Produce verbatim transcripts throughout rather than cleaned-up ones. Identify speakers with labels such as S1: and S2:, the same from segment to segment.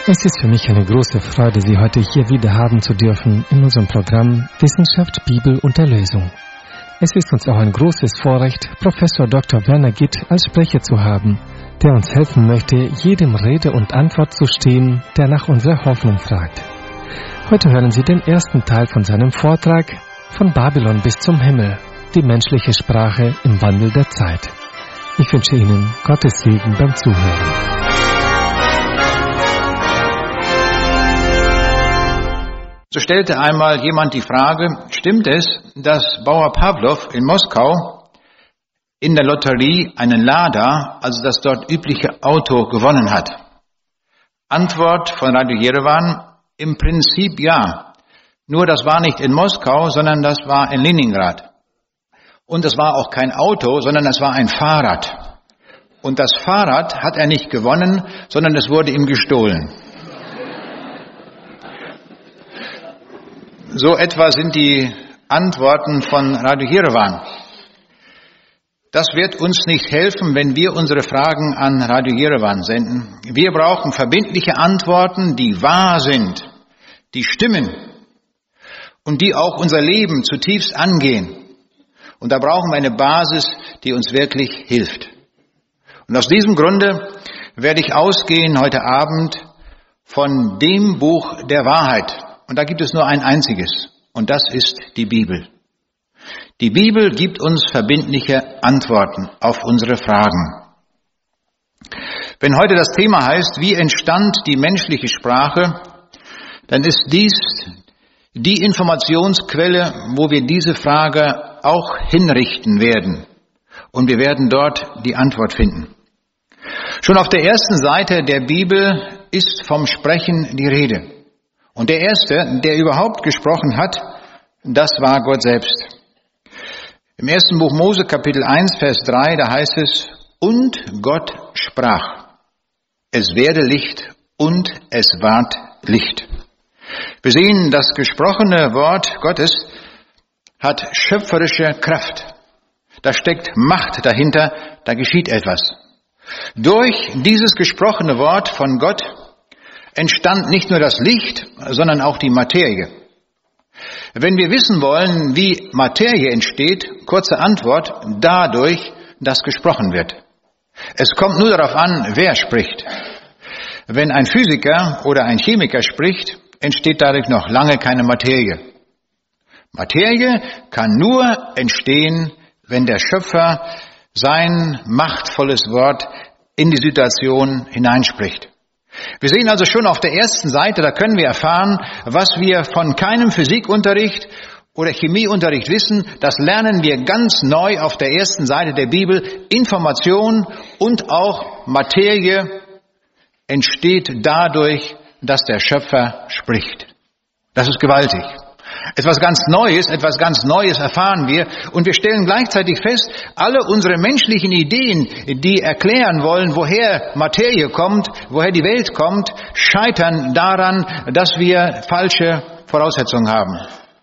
S1: Es ist für mich eine große Freude, Sie heute hier wieder haben zu dürfen in unserem Programm Wissenschaft, Bibel und Erlösung. Es ist uns auch ein großes Vorrecht, Professor Doktor Werner Gitt als Sprecher zu haben, der uns helfen möchte, jedem Rede und Antwort zu stehen, der nach unserer Hoffnung fragt. Heute hören Sie den ersten Teil von seinem Vortrag Von Babylon bis zum Himmel, die menschliche Sprache im Wandel der Zeit. Ich wünsche Ihnen Gottes Segen beim Zuhören.
S2: So stellte einmal jemand die Frage, stimmt es, dass Bauer Pawlow in Moskau in der Lotterie einen Lada, also das dort übliche Auto, gewonnen hat? Antwort von Radio Jerewan, im Prinzip ja. Nur das war nicht in Moskau, sondern das war in Leningrad. Und es war auch kein Auto, sondern es war ein Fahrrad. Und das Fahrrad hat er nicht gewonnen, sondern es wurde ihm gestohlen. So etwa sind die Antworten von Radio Jerewan. Das wird uns nicht helfen, wenn wir unsere Fragen an Radio Jerewan senden. Wir brauchen verbindliche Antworten, die wahr sind, die stimmen und die auch unser Leben zutiefst angehen. Und da brauchen wir eine Basis, die uns wirklich hilft. Und aus diesem Grunde werde ich ausgehen heute Abend von dem Buch der Wahrheit. Und da gibt es nur ein einziges, und das ist die Bibel. Die Bibel gibt uns verbindliche Antworten auf unsere Fragen. Wenn heute das Thema heißt, wie entstand die menschliche Sprache, dann ist dies die Informationsquelle, wo wir diese Frage auch hinrichten werden. Und wir werden dort die Antwort finden. Schon auf der ersten Seite der Bibel ist vom Sprechen die Rede. Und der Erste, der überhaupt gesprochen hat, das war Gott selbst. Im ersten Buch Mose, Kapitel eins, Vers drei, da heißt es, und Gott sprach, es werde Licht und es ward Licht. Wir sehen, das gesprochene Wort Gottes hat schöpferische Kraft. Da steckt Macht dahinter, da geschieht etwas. Durch dieses gesprochene Wort von Gott entstand nicht nur das Licht, sondern auch die Materie. Wenn wir wissen wollen, wie Materie entsteht, kurze Antwort, dadurch, dass gesprochen wird. Es kommt nur darauf an, wer spricht. Wenn ein Physiker oder ein Chemiker spricht, entsteht dadurch noch lange keine Materie. Materie kann nur entstehen, wenn der Schöpfer sein machtvolles Wort in die Situation hineinspricht. Wir sehen also schon auf der ersten Seite, da können wir erfahren, was wir von keinem Physikunterricht oder Chemieunterricht wissen, das lernen wir ganz neu auf der ersten Seite der Bibel. Information und auch Materie entsteht dadurch, dass der Schöpfer spricht. Das ist gewaltig. Etwas ganz Neues, etwas ganz Neues erfahren wir und wir stellen gleichzeitig fest, alle unsere menschlichen Ideen, die erklären wollen, woher Materie kommt, woher die Welt kommt, scheitern daran, dass wir falsche Voraussetzungen haben.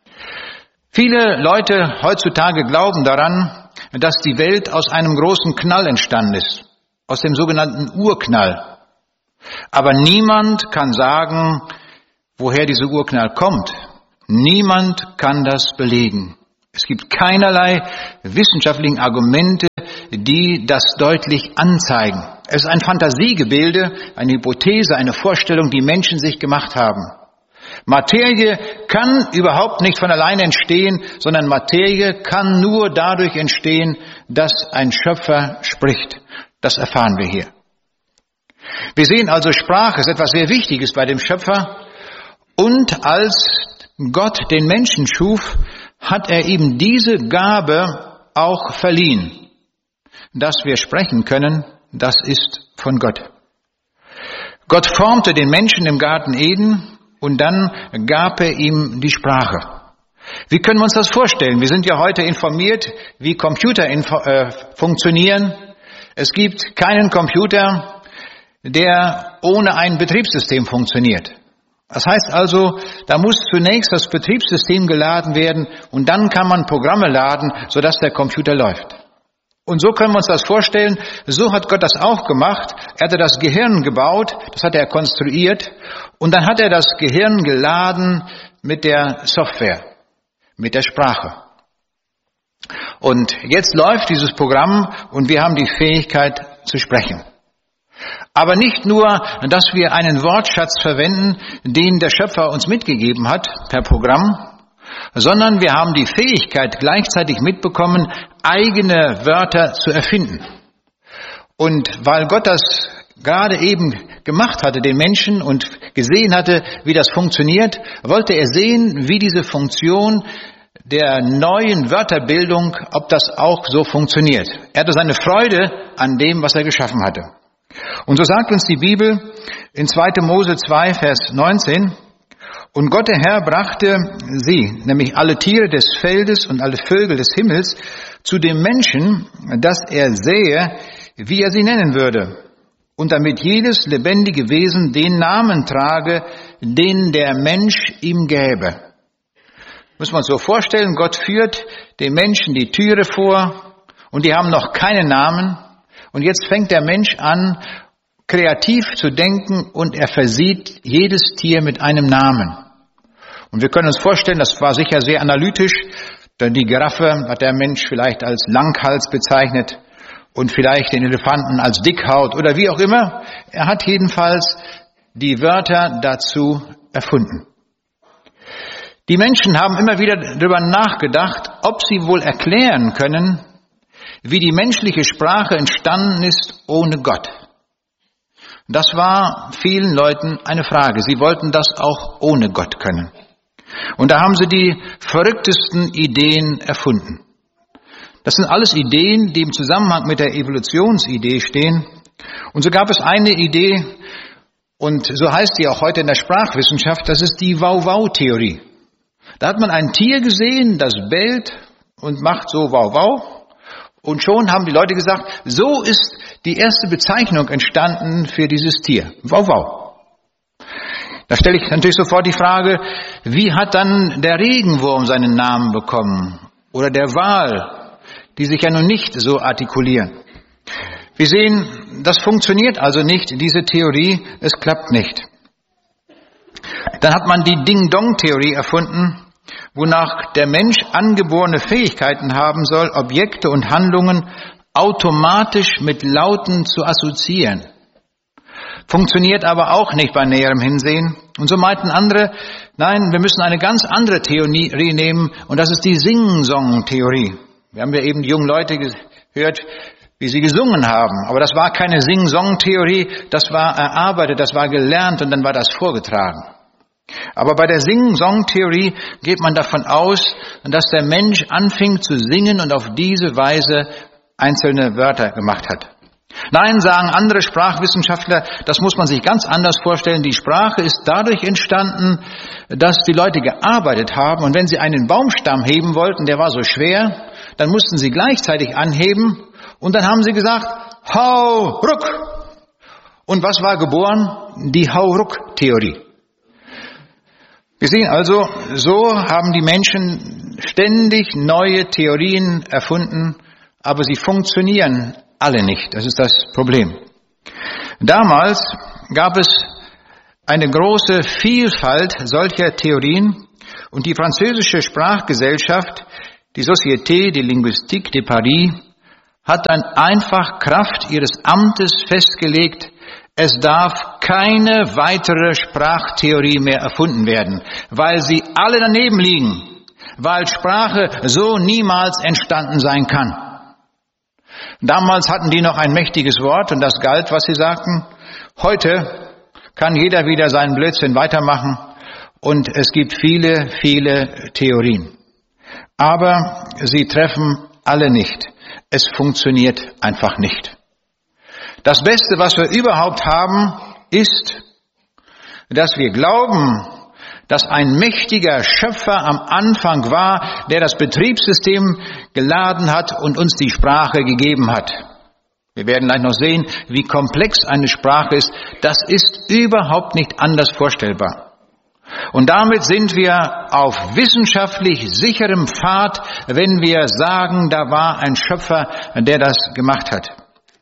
S2: Viele Leute heutzutage glauben daran, dass die Welt aus einem großen Knall entstanden ist, aus dem sogenannten Urknall. Aber niemand kann sagen, woher dieser Urknall kommt. Niemand kann das belegen. Es gibt keinerlei wissenschaftlichen Argumente, die das deutlich anzeigen. Es ist ein Fantasiegebilde, eine Hypothese, eine Vorstellung, die Menschen sich gemacht haben. Materie kann überhaupt nicht von alleine entstehen, sondern Materie kann nur dadurch entstehen, dass ein Schöpfer spricht. Das erfahren wir hier. Wir sehen also, Sprache ist etwas sehr Wichtiges bei dem Schöpfer. Und als Gott den Menschen schuf, hat er ihm diese Gabe auch verliehen. Dass wir sprechen können, das ist von Gott. Gott formte den Menschen im Garten Eden und dann gab er ihm die Sprache. Wie können wir uns das vorstellen? Wir sind ja heute informiert, wie Computer info- äh, funktionieren. Es gibt keinen Computer, der ohne ein Betriebssystem funktioniert. Das heißt also, da muss zunächst das Betriebssystem geladen werden und dann kann man Programme laden, sodass der Computer läuft. Und so können wir uns das vorstellen, so hat Gott das auch gemacht. Er hatte das Gehirn gebaut, das hat er konstruiert, und dann hat er das Gehirn geladen mit der Software, mit der Sprache. Und jetzt läuft dieses Programm und wir haben die Fähigkeit zu sprechen. Aber nicht nur, dass wir einen Wortschatz verwenden, den der Schöpfer uns mitgegeben hat per Programm, sondern wir haben die Fähigkeit gleichzeitig mitbekommen, eigene Wörter zu erfinden. Und weil Gott das gerade eben gemacht hatte, den Menschen, und gesehen hatte, wie das funktioniert, wollte er sehen, wie diese Funktion der neuen Wörterbildung, ob das auch so funktioniert. Er hatte seine Freude an dem, was er geschaffen hatte. Und so sagt uns die Bibel in zweiter Mose zwei, Vers neunzehn, und Gott der Herr brachte sie, nämlich alle Tiere des Feldes und alle Vögel des Himmels, zu dem Menschen, dass er sähe, wie er sie nennen würde, und damit jedes lebendige Wesen den Namen trage, den der Mensch ihm gäbe. Muss man uns so vorstellen, Gott führt den Menschen die Tiere vor und die haben noch keinen Namen, und jetzt fängt der Mensch an, kreativ zu denken, und er versieht jedes Tier mit einem Namen. Und wir können uns vorstellen, das war sicher sehr analytisch, denn die Giraffe hat der Mensch vielleicht als Langhals bezeichnet und vielleicht den Elefanten als Dickhaut oder wie auch immer. Er hat jedenfalls die Wörter dazu erfunden. Die Menschen haben immer wieder darüber nachgedacht, ob sie wohl erklären können, wie die menschliche Sprache entstanden ist ohne Gott. Das war vielen Leuten eine Frage. Sie wollten das auch ohne Gott können. Und da haben sie die verrücktesten Ideen erfunden. Das sind alles Ideen, die im Zusammenhang mit der Evolutionsidee stehen. Und so gab es eine Idee, und so heißt die auch heute in der Sprachwissenschaft, das ist die Wow-Wow-Theorie. Da hat man ein Tier gesehen, das bellt und macht so Wow-Wow. Und schon haben die Leute gesagt, so ist die erste Bezeichnung entstanden für dieses Tier. Wow, wow. Da stelle ich natürlich sofort die Frage, wie hat dann der Regenwurm seinen Namen bekommen? Oder der Wal, die sich ja nun nicht so artikulieren. Wir sehen, das funktioniert also nicht, diese Theorie, es klappt nicht. Dann hat man die Ding-Dong-Theorie erfunden, wonach der Mensch angeborene Fähigkeiten haben soll, Objekte und Handlungen automatisch mit Lauten zu assoziieren. Funktioniert aber auch nicht bei näherem Hinsehen. Und so meinten andere, nein, wir müssen eine ganz andere Theorie nehmen, und das ist die Sing-Song-Theorie. Wir haben ja eben die jungen Leute gehört, wie sie gesungen haben. Aber das war keine Sing-Song-Theorie, das war erarbeitet, das war gelernt und dann war das vorgetragen. Aber bei der Sing-Song-Theorie geht man davon aus, dass der Mensch anfing zu singen und auf diese Weise einzelne Wörter gemacht hat. Nein, sagen andere Sprachwissenschaftler, das muss man sich ganz anders vorstellen. Die Sprache ist dadurch entstanden, dass die Leute gearbeitet haben, und wenn sie einen Baumstamm heben wollten, der war so schwer, dann mussten sie gleichzeitig anheben, und dann haben sie gesagt, hau ruck. Und was war geboren? Die Hau-Ruck-Theorie. Wir sehen also, so haben die Menschen ständig neue Theorien erfunden, aber sie funktionieren alle nicht. Das ist das Problem. Damals gab es eine große Vielfalt solcher Theorien, und die französische Sprachgesellschaft, die Société de Linguistique de Paris, hat dann einfach Kraft ihres Amtes festgelegt, es darf keine weitere Sprachtheorie mehr erfunden werden, weil sie alle daneben liegen, weil Sprache so niemals entstanden sein kann. Damals hatten die noch ein mächtiges Wort, und das galt, was sie sagten. Heute kann jeder wieder seinen Blödsinn weitermachen, und es gibt viele, viele Theorien. Aber sie treffen alle nicht. Es funktioniert einfach nicht. Das Beste, was wir überhaupt haben, ist, dass wir glauben, dass ein mächtiger Schöpfer am Anfang war, der das Betriebssystem geladen hat und uns die Sprache gegeben hat. Wir werden gleich noch sehen, wie komplex eine Sprache ist. Das ist überhaupt nicht anders vorstellbar. Und damit sind wir auf wissenschaftlich sicherem Pfad, wenn wir sagen, da war ein Schöpfer, der das gemacht hat.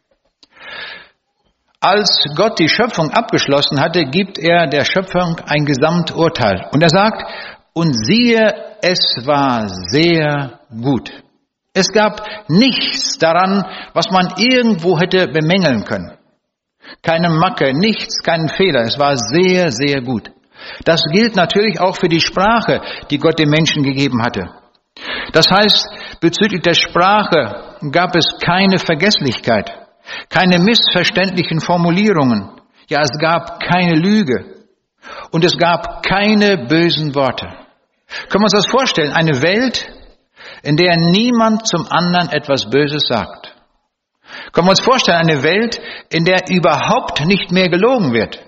S2: Als Gott die Schöpfung abgeschlossen hatte, gibt er der Schöpfung ein Gesamturteil. Und er sagt, und siehe, es war sehr gut. Es gab nichts daran, was man irgendwo hätte bemängeln können. Keine Macke, nichts, keinen Fehler. Es war sehr, sehr gut. Das gilt natürlich auch für die Sprache, die Gott dem Menschen gegeben hatte. Das heißt, bezüglich der Sprache gab es keine Vergesslichkeit, keine missverständlichen Formulierungen. Ja, es gab keine Lüge und es gab keine bösen Worte. Können wir uns das vorstellen? Eine Welt, in der niemand zum anderen etwas Böses sagt. Können wir uns vorstellen? Eine Welt, in der überhaupt nicht mehr gelogen wird.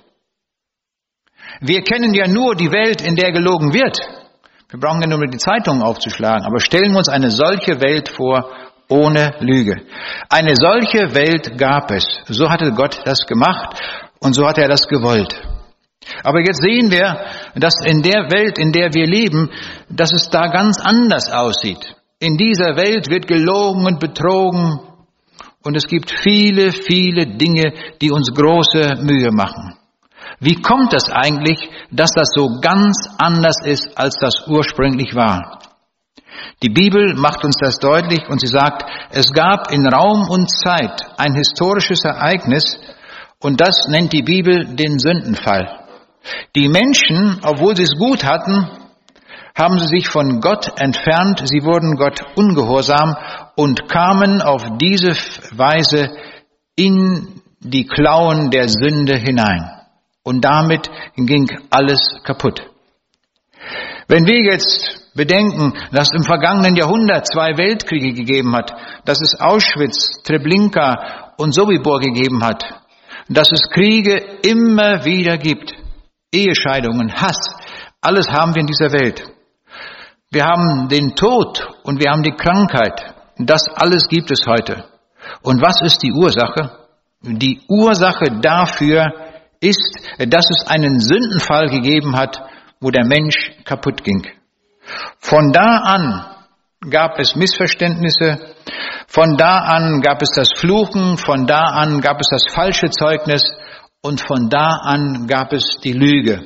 S2: Wir kennen ja nur die Welt, in der gelogen wird. Wir brauchen ja nur die Zeitungen aufzuschlagen. Aber stellen wir uns eine solche Welt vor, ohne Lüge. Eine solche Welt gab es. So hatte Gott das gemacht und so hat er das gewollt. Aber jetzt sehen wir, dass in der Welt, in der wir leben, dass es da ganz anders aussieht. In dieser Welt wird gelogen und betrogen und es gibt viele, viele Dinge, die uns große Mühe machen. Wie kommt es eigentlich, dass das so ganz anders ist, als das ursprünglich war? Die Bibel macht uns das deutlich und sie sagt, es gab in Raum und Zeit ein historisches Ereignis und das nennt die Bibel den Sündenfall. Die Menschen, obwohl sie es gut hatten, haben sie sich von Gott entfernt, sie wurden Gott ungehorsam und kamen auf diese Weise in die Klauen der Sünde hinein. Und damit ging alles kaputt. Wenn wir jetzt bedenken, dass es im vergangenen Jahrhundert zwei Weltkriege gegeben hat, dass es Auschwitz, Treblinka und Sobibor gegeben hat, dass es Kriege immer wieder gibt, Ehescheidungen, Hass, alles haben wir in dieser Welt. Wir haben den Tod und wir haben die Krankheit. Das alles gibt es heute. Und was ist die Ursache? Die Ursache dafür ist, dass es einen Sündenfall gegeben hat, wo der Mensch kaputt ging. Von da an gab es Missverständnisse, von da an gab es das Fluchen, von da an gab es das falsche Zeugnis und von da an gab es die Lüge.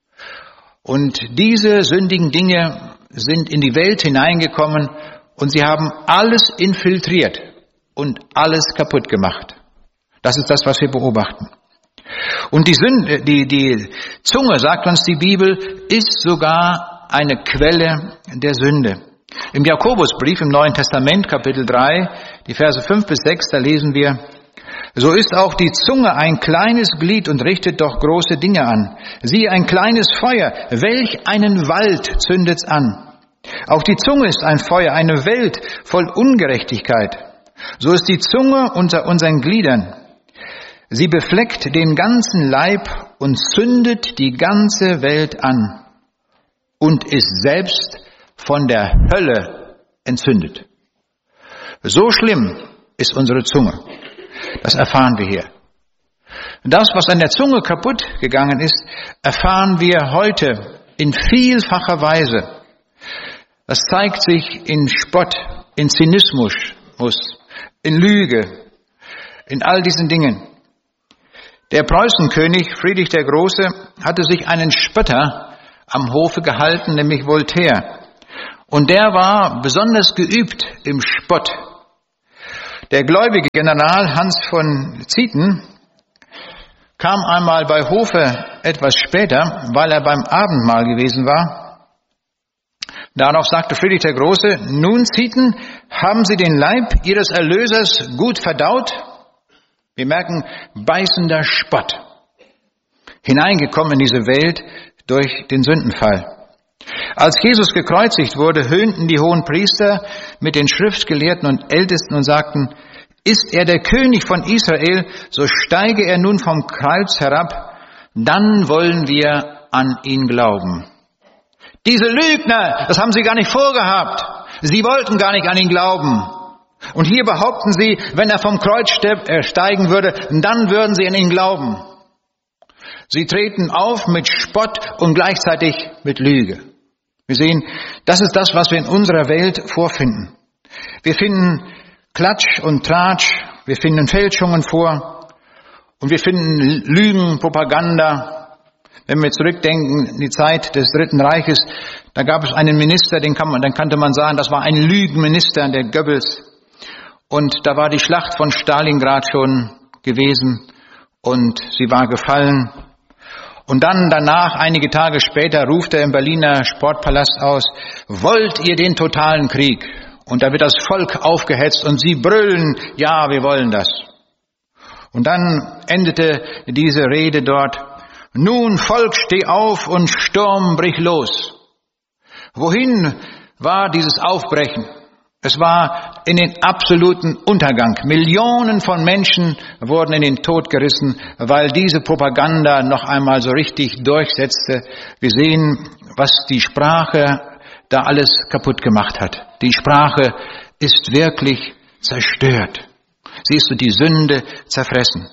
S2: Und diese sündigen Dinge sind in die Welt hineingekommen und sie haben alles infiltriert und alles kaputt gemacht. Das ist das, was wir beobachten. Und die Sünde, die, die Zunge, sagt uns die Bibel, ist sogar eine Quelle der Sünde. Im Jakobusbrief im Neuen Testament, Kapitel drei, die Verse fünf bis sechs, da lesen wir, so ist auch die Zunge ein kleines Glied und richtet doch große Dinge an. Siehe, ein kleines Feuer, welch einen Wald zündet's an. Auch die Zunge ist ein Feuer, eine Welt voll Ungerechtigkeit. So ist die Zunge unter unseren Gliedern. Sie befleckt den ganzen Leib und zündet die ganze Welt an und ist selbst von der Hölle entzündet. So schlimm ist unsere Zunge. Das erfahren wir hier. Das, was an der Zunge kaputt gegangen ist, erfahren wir heute in vielfacher Weise. Das zeigt sich in Spott, in Zynismus, in Lüge, in all diesen Dingen. Der Preußenkönig Friedrich der Große hatte sich einen Spötter am Hofe gehalten, nämlich Voltaire. Und der war besonders geübt im Spott. Der gläubige General Hans von Zieten kam einmal bei Hofe etwas später, weil er beim Abendmahl gewesen war. Darauf sagte Friedrich der Große, nun Zieten, haben Sie den Leib Ihres Erlösers gut verdaut? Wir merken, beißender Spott. Hineingekommen in diese Welt durch den Sündenfall. Als Jesus gekreuzigt wurde, höhnten die hohen Priester mit den Schriftgelehrten und Ältesten und sagten, ist er der König von Israel, so steige er nun vom Kreuz herab, dann wollen wir an ihn glauben. Diese Lügner, das haben sie gar nicht vorgehabt. Sie wollten gar nicht an ihn glauben. Und hier behaupten sie, wenn er vom Kreuz steigen würde, dann würden sie an ihn glauben. Sie treten auf mit Spott und gleichzeitig mit Lüge. Wir sehen, das ist das, was wir in unserer Welt vorfinden. Wir finden Klatsch und Tratsch, wir finden Fälschungen vor und wir finden Lügen, Propaganda. Wenn wir zurückdenken in die Zeit des Dritten Reiches, da gab es einen Minister, den kann man, dann kannte man sagen, das war ein Lügenminister, der Goebbels. Und da war die Schlacht von Stalingrad schon gewesen und sie war gefallen. Und dann danach, einige Tage später, ruft er im Berliner Sportpalast aus, wollt ihr den totalen Krieg? Und da wird das Volk aufgehetzt und sie brüllen, ja, wir wollen das. Und dann endete diese Rede dort, nun Volk, steh auf und Sturm brich los. Wohin war dieses Aufbrechen? Es war in den absoluten Untergang. Millionen von Menschen wurden in den Tod gerissen, weil diese Propaganda noch einmal so richtig durchsetzte. Wir sehen, was die Sprache da alles kaputt gemacht hat. Die Sprache ist wirklich zerstört. Sie ist durch die Sünde zerfressen.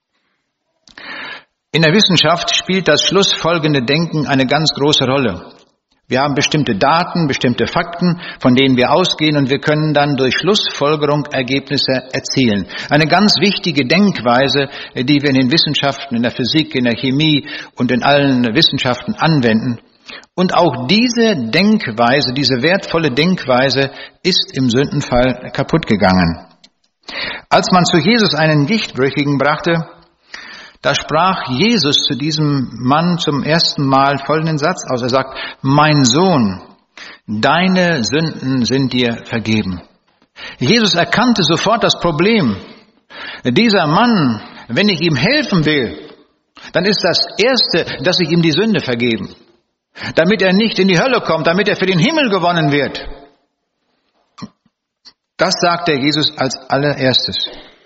S2: In der Wissenschaft spielt das schlussfolgende Denken eine ganz große Rolle. Wir haben bestimmte Daten, bestimmte Fakten, von denen wir ausgehen und wir können dann durch Schlussfolgerung Ergebnisse erzielen. Eine ganz wichtige Denkweise, die wir in den Wissenschaften, in der Physik, in der Chemie und in allen Wissenschaften anwenden. Und auch diese Denkweise, diese wertvolle Denkweise ist im Sündenfall kaputt gegangen. Als man zu Jesus einen Gichtbrüchigen brachte, da sprach Jesus zu diesem Mann zum ersten Mal folgenden Satz aus. Er sagt, mein Sohn, deine Sünden sind dir vergeben. Jesus erkannte sofort das Problem. Dieser Mann, wenn ich ihm helfen will, dann ist das Erste, dass ich ihm die Sünde vergeben. Damit er nicht in die Hölle kommt, damit er für den Himmel gewonnen wird. Das sagt der Jesus als allererstes.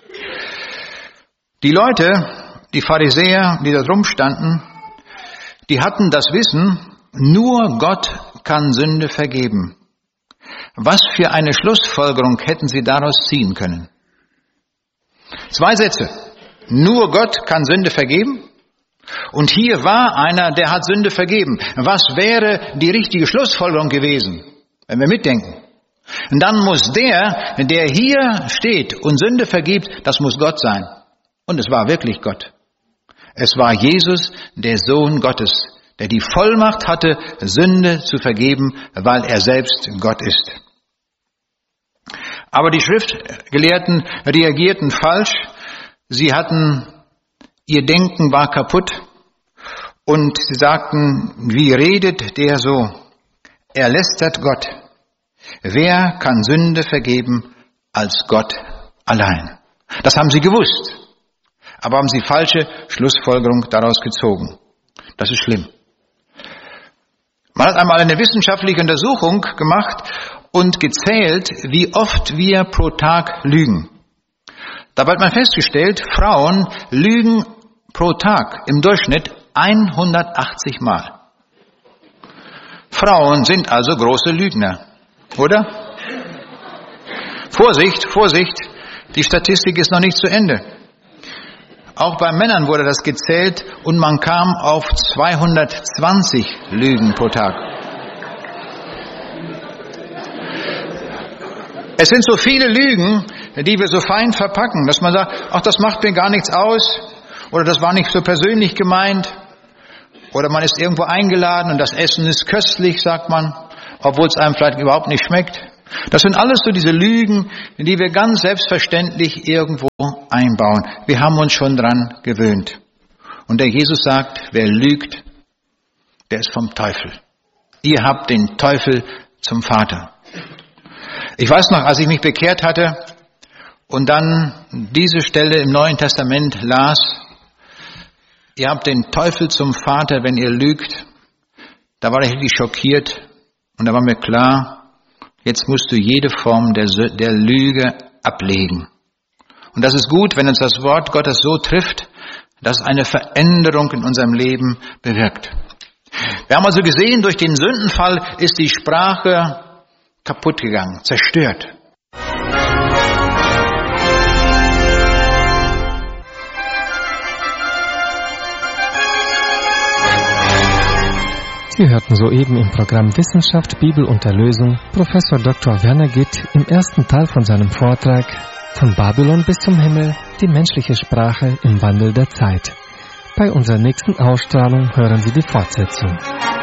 S2: Die Leute, die Pharisäer, die da drum standen, die hatten das Wissen, nur Gott kann Sünde vergeben. Was für eine Schlussfolgerung hätten sie daraus ziehen können? Zwei Sätze. Nur Gott kann Sünde vergeben. Und hier war einer, der hat Sünde vergeben. Was wäre die richtige Schlussfolgerung gewesen, wenn wir mitdenken? Und dann muss der, der hier steht und Sünde vergibt, das muss Gott sein. Und es war wirklich Gott. Es war Jesus, der Sohn Gottes, der die Vollmacht hatte, Sünde zu vergeben, weil er selbst Gott ist. Aber die Schriftgelehrten reagierten falsch. Sie hatten, ihr Denken war kaputt und sie sagten, wie redet der so? Er lästert Gott. Wer kann Sünde vergeben als Gott allein? Das haben sie gewusst. Aber haben sie falsche Schlussfolgerung daraus gezogen. Das ist schlimm. Man hat einmal eine wissenschaftliche Untersuchung gemacht und gezählt, wie oft wir pro Tag lügen. Dabei hat man festgestellt, Frauen lügen pro Tag im Durchschnitt hundertachtzig Mal. Frauen sind also große Lügner, oder? Vorsicht, Vorsicht, die Statistik ist noch nicht zu Ende. Auch bei Männern wurde das gezählt und man kam auf zweihundertzwanzig Lügen pro Tag. Es sind so viele Lügen, die wir so fein verpacken, dass man sagt, ach, das macht mir gar nichts aus oder das war nicht so persönlich gemeint oder man ist irgendwo eingeladen und das Essen ist köstlich, sagt man, obwohl es einem vielleicht überhaupt nicht schmeckt. Das sind alles so diese Lügen, die wir ganz selbstverständlich irgendwo einbauen. Wir haben uns schon dran gewöhnt. Und der Jesus sagt, wer lügt, der ist vom Teufel. Ihr habt den Teufel zum Vater. Ich weiß noch, als ich mich bekehrt hatte und dann diese Stelle im Neuen Testament las, ihr habt den Teufel zum Vater, wenn ihr lügt, da war ich richtig schockiert und da war mir klar, jetzt musst du jede Form der, der Lüge ablegen. Und das ist gut, wenn uns das Wort Gottes so trifft, dass eine Veränderung in unserem Leben bewirkt. Wir haben also gesehen, durch den Sündenfall ist die Sprache kaputt gegangen, zerstört.
S1: Wir hörten soeben im Programm Wissenschaft, Bibel und Erlösung Professor Doktor Werner Gitt im ersten Teil von seinem Vortrag Von Babylon bis zum Himmel, die menschliche Sprache im Wandel der Zeit. Bei unserer nächsten Ausstrahlung hören Sie die Fortsetzung.